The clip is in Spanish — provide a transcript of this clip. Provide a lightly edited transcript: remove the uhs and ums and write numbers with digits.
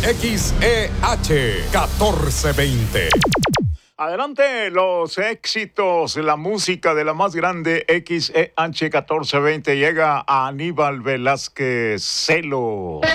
XEH 1420. Adelante, los éxitos, la música de la más grande XEH 1420 llega a Aníbal Velázquez Celo.